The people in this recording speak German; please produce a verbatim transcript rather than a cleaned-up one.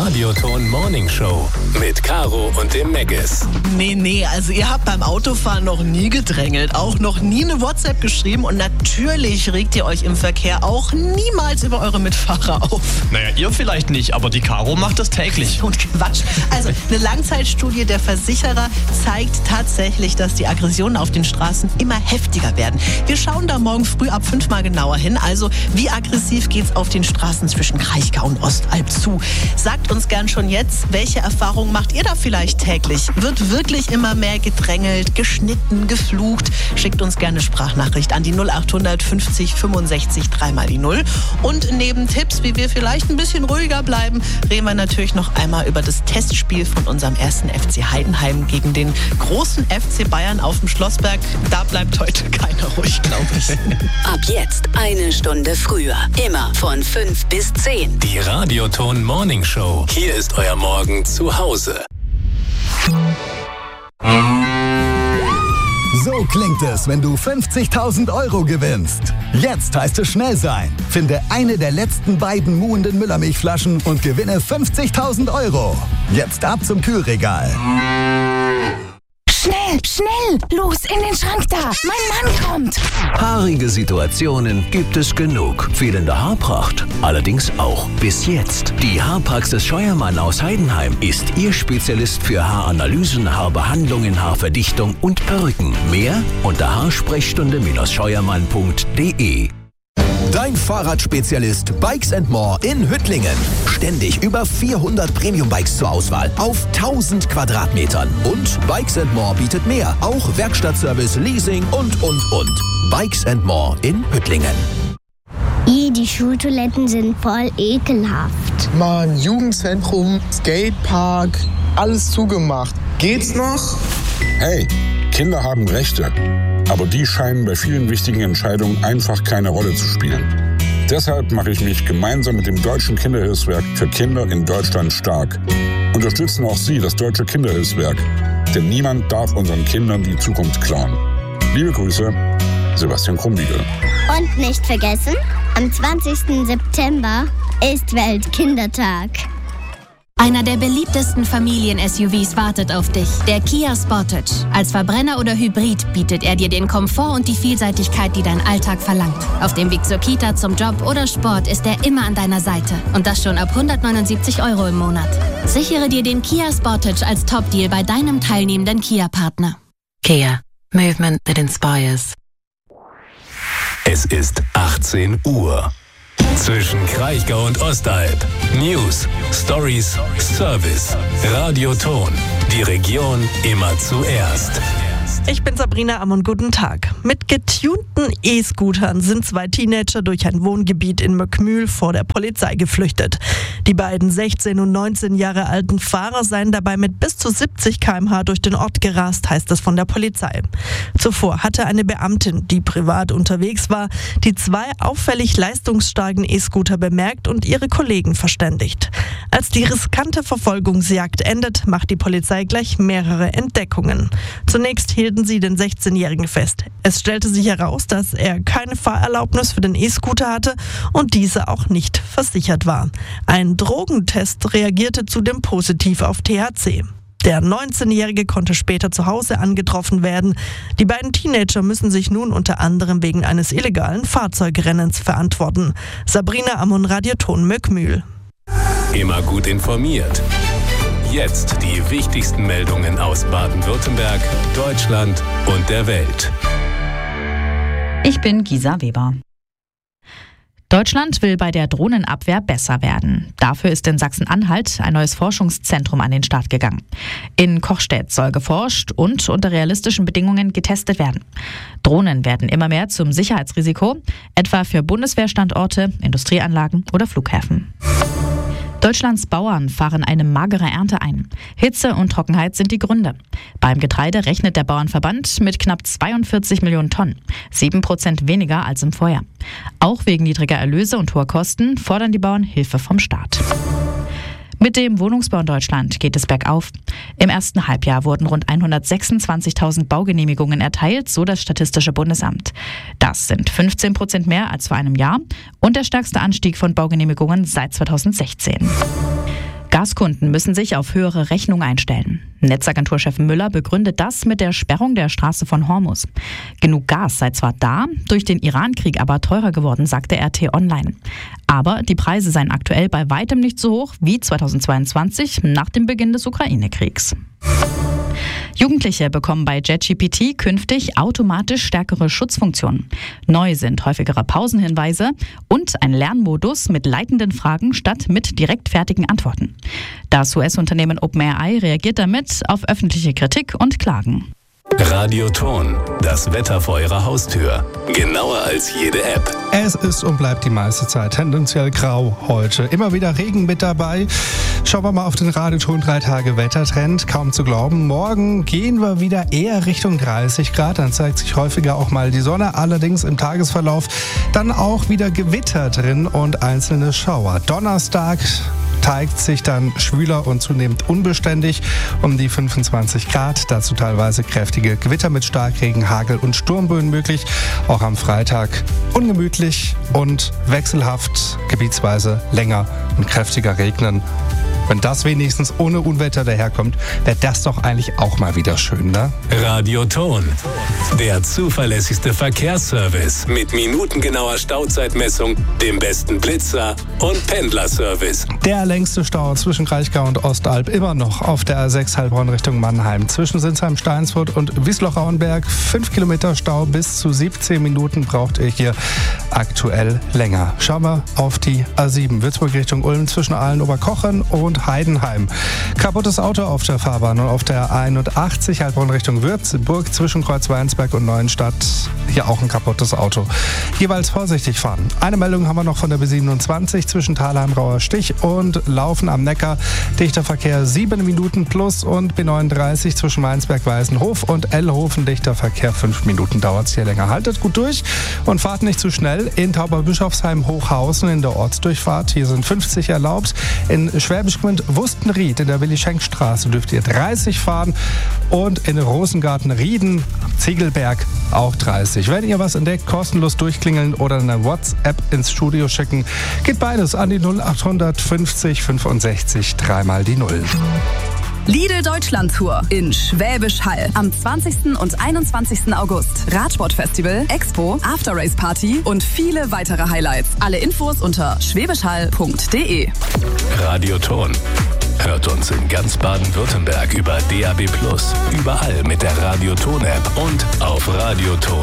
Radioton Morning Show mit Caro und dem Meggis. Nee, nee, also ihr habt beim Autofahren noch nie gedrängelt, auch noch nie eine WhatsApp geschrieben und natürlich regt ihr euch im Verkehr auch niemals über eure Mitfahrer auf. Naja, ihr vielleicht nicht, aber die Caro macht das täglich. Und Quatsch. Also eine Langzeitstudie der Versicherer zeigt tatsächlich, dass die Aggressionen auf den Straßen immer heftiger werden. Wir schauen da morgen früh ab fünf mal genauer hin. Also wie aggressiv geht's auf den Straßen zwischen Kraichgau und Ostalb zu? Sagt uns gern schon jetzt, welche Erfahrungen macht ihr da vielleicht täglich? Wird wirklich immer mehr gedrängelt, geschnitten, geflucht? Schickt uns gerne eine Sprachnachricht an die null acht fünfzig fünfundsechzig drei mal die null. Und neben Tipps, wie wir vielleicht ein bisschen ruhiger bleiben, reden wir natürlich noch einmal über das Testspiel von unserem ersten F C Heidenheim gegen den großen F C Bayern auf dem Schlossberg. Da bleibt heute keiner ruhig, glaube ich. Ab jetzt eine Stunde früher. Immer von fünf bis zehn. Die Radioton Morning Show. Hier ist euer Morgen zu Hause. So klingt es, wenn du fünfzigtausend Euro gewinnst. Jetzt heißt es schnell sein. Finde eine der letzten beiden muhenden Müllermilchflaschen und gewinne fünfzigtausend Euro. Jetzt ab zum Kühlregal. Schnell, schnell! Los, in den Schrank da! Mein Mann kommt! Haarige Situationen gibt es genug. Fehlende Haarpracht allerdings auch. Bis jetzt. Die Haarpraxis Scheuermann aus Heidenheim ist Ihr Spezialist für Haaranalysen, Haarbehandlungen, Haarverdichtung und Perücken. Mehr unter haarsprechstunde scheuermann punkt de. Dein Fahrradspezialist Bikes and More in Hüttlingen. Ständig über vierhundert Premium-Bikes zur Auswahl auf tausend Quadratmetern. Und Bikes and More bietet mehr. Auch Werkstattservice, Leasing und, und, und. Bikes and More in Hüttlingen. I, die Schultoiletten sind voll ekelhaft. Mann, Jugendzentrum, Skatepark, alles zugemacht. Geht's noch? Hey, Kinder haben Rechte. Aber die scheinen bei vielen wichtigen Entscheidungen einfach keine Rolle zu spielen. Deshalb mache ich mich gemeinsam mit dem Deutschen Kinderhilfswerk für Kinder in Deutschland stark. Unterstützen auch Sie das Deutsche Kinderhilfswerk. Denn niemand darf unseren Kindern die Zukunft klauen. Liebe Grüße, Sebastian Krumbiegel. Und nicht vergessen, am zwanzigsten September ist Weltkindertag. Einer der beliebtesten Familien-S U Vs wartet auf dich, der Kia Sportage. Als Verbrenner oder Hybrid bietet er dir den Komfort und die Vielseitigkeit, die dein Alltag verlangt. Auf dem Weg zur Kita, zum Job oder Sport ist er immer an deiner Seite. Und das schon ab hundertneunundsiebzig Euro im Monat. Sichere dir den Kia Sportage als Top-Deal bei deinem teilnehmenden Kia-Partner. Kia. Movement that inspires. Es ist achtzehn Uhr. Zwischen Kraichgau und Ostalb. News, Stories, Service. Radioton. Die Region immer zuerst. Ich bin Sabrina Ammon, guten Tag. Mit getunten E-Scootern sind zwei Teenager durch ein Wohngebiet in Möckmühl vor der Polizei geflüchtet. Die beiden sechzehn und neunzehn Jahre alten Fahrer seien dabei mit bis zu siebzig Kilometer pro Stunde durch den Ort gerast, heißt es von der Polizei. Zuvor hatte eine Beamtin, die privat unterwegs war, die zwei auffällig leistungsstarken E-Scooter bemerkt und ihre Kollegen verständigt. Als die riskante Verfolgungsjagd endet, macht die Polizei gleich mehrere Entdeckungen. Zunächst hielten sie den sechzehnjährigen fest. Es stellte sich heraus, dass er keine Fahrerlaubnis für den E-Scooter hatte und diese auch nicht versichert war. Ein Drogentest reagierte zudem positiv auf T H C. Der neunzehnjährige konnte später zu Hause angetroffen werden. Die beiden Teenager müssen sich nun unter anderem wegen eines illegalen Fahrzeugrennens verantworten. Sabrina Ammon, Radioton Möckmühl. Immer gut informiert. Jetzt die wichtigsten Meldungen aus Baden-Württemberg, Deutschland und der Welt. Ich bin Gisa Weber. Deutschland will bei der Drohnenabwehr besser werden. Dafür ist in Sachsen-Anhalt ein neues Forschungszentrum an den Start gegangen. In Kochstedt soll geforscht und unter realistischen Bedingungen getestet werden. Drohnen werden immer mehr zum Sicherheitsrisiko, etwa für Bundeswehrstandorte, Industrieanlagen oder Flughäfen. Deutschlands Bauern fahren eine magere Ernte ein. Hitze und Trockenheit sind die Gründe. Beim Getreide rechnet der Bauernverband mit knapp zweiundvierzig Millionen Tonnen, sieben Prozent weniger als im Vorjahr. Auch wegen niedriger Erlöse und hoher Kosten fordern die Bauern Hilfe vom Staat. Mit dem Wohnungsbau in Deutschland geht es bergauf. Im ersten Halbjahr wurden rund hundertsechsundzwanzigtausend Baugenehmigungen erteilt, so das Statistische Bundesamt. Das sind fünfzehn Prozent mehr als vor einem Jahr und der stärkste Anstieg von Baugenehmigungen seit zweitausendsechzehn. Gaskunden müssen sich auf höhere Rechnungen einstellen. Netzagenturchef Müller begründet das mit der Sperrung der Straße von Hormuz. Genug Gas sei zwar da, durch den Iran-Krieg aber teurer geworden, sagte R T Online. Aber die Preise seien aktuell bei weitem nicht so hoch wie zweitausendzweiundzwanzig nach dem Beginn des Ukraine-Kriegs. Jugendliche bekommen bei JetGPT künftig automatisch stärkere Schutzfunktionen. Neu sind häufigere Pausenhinweise und ein Lernmodus mit leitenden Fragen statt mit direkt fertigen Antworten. Das U S-Unternehmen OpenAI reagiert damit auf öffentliche Kritik und Klagen. Radioton, das Wetter vor Ihrer Haustür. Genauer als jede App. Es ist und bleibt die meiste Zeit tendenziell grau heute. Immer wieder Regen mit dabei. Schauen wir mal auf den Radioton drei Tage Wettertrend. Kaum zu glauben, morgen gehen wir wieder eher Richtung dreißig Grad. Dann zeigt sich häufiger auch mal die Sonne. Allerdings im Tagesverlauf dann auch wieder Gewitter drin und einzelne Schauer. Donnerstag zeigt sich dann schwüler und zunehmend unbeständig um die fünfundzwanzig Grad. Dazu teilweise kräftige Gewitter mit Starkregen, Hagel und Sturmböen möglich. Auch am Freitag ungemütlich und wechselhaft, gebietsweise länger und kräftiger regnen. Wenn das wenigstens ohne Unwetter daherkommt, wäre das doch eigentlich auch mal wieder schön, ne? Radioton, der zuverlässigste Verkehrsservice mit minutengenauer Stauzeitmessung, dem besten Blitzer und Pendlerservice. Der längste Stau zwischen Kraichgau und Ostalb immer noch auf der A sechs Heilbronn Richtung Mannheim. Zwischen Sinsheim, Steinsfurt und Wiesloch-Auenberg fünf Kilometer Stau, bis zu siebzehn Minuten braucht ihr hier aktuell länger. Schauen wir auf die A sieben, Würzburg Richtung Ulm zwischen Aalen-Oberkochen und Heidenheim. Kaputtes Auto auf der Fahrbahn und auf der A einundachtzig Heilbronn Richtung Würzburg zwischen Kreuzweinsberg und Neuenstadt. Hier auch ein kaputtes Auto. Jeweils vorsichtig fahren. Eine Meldung haben wir noch von der B siebenundzwanzig zwischen Thalheim-Rauer Stich und Laufen am Neckar. Dichter Verkehr sieben Minuten plus und B neununddreißig zwischen Mainsberg-Weißenhof und Ellhofen. Dichter Verkehr fünf Minuten dauert es hier länger. Haltet gut durch und fahrt nicht zu schnell. In Tauberbischofsheim-Hochhausen in der Ortsdurchfahrt. Hier sind fünfzig erlaubt. In Schwäbisch Wustenried in der Willi-Schenk-Straße dürft ihr dreißig fahren und in Rosengarten-Rieden, Ziegelberg auch dreißig. Wenn ihr was entdeckt, kostenlos durchklingeln oder eine WhatsApp ins Studio schicken. Geht beides an die null acht fünfzig fünfundsechzig dreimal die null. Lidl Deutschland Tour in Schwäbisch Hall am zwanzigsten und einundzwanzigsten August. Radsportfestival, Expo, After-Race Party und viele weitere Highlights. Alle Infos unter schwäbischhall punkt de. Radioton. Hört uns in ganz Baden-Württemberg über D A B plus, überall mit der Radioton-App und auf radioton